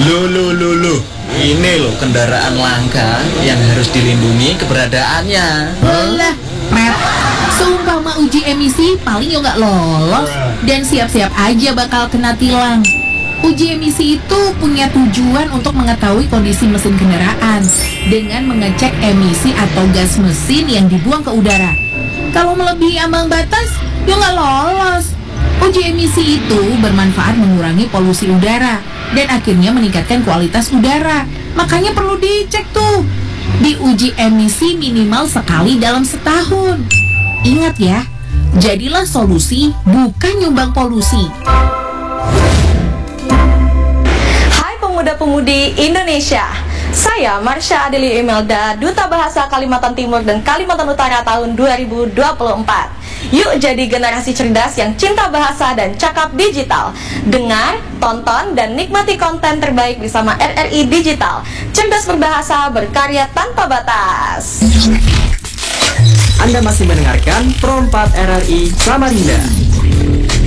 Loh. Ini loh kendaraan langka yang harus dilindungi keberadaannya. Alah, Pret, seumpama uji emisi paling yo nggak lolos dan siap-siap aja bakal kena tilang. Uji emisi itu punya tujuan untuk mengetahui kondisi mesin kendaraan dengan mengecek emisi atau gas mesin yang dibuang ke udara. Kalau melebihi ambang batas, yo nggak lolos. Uji emisi itu bermanfaat mengurangi polusi udara dan akhirnya meningkatkan kualitas udara. Makanya perlu dicek tuh. Diuji emisi minimal sekali dalam setahun. Ingat ya, jadilah solusi, bukan nyumbang polusi. Pemuda-pemudi Indonesia. Saya Marsha Adeli Imelda, Duta Bahasa Kalimantan Timur dan Kalimantan Utara tahun 2024. Yuk jadi generasi cerdas yang cinta bahasa dan cakap digital. Dengar, tonton, dan nikmati konten terbaik bersama RRI Digital. Cerdas berbahasa, berkarya tanpa batas. Anda masih mendengarkan Pro 4 RRI Samarinda.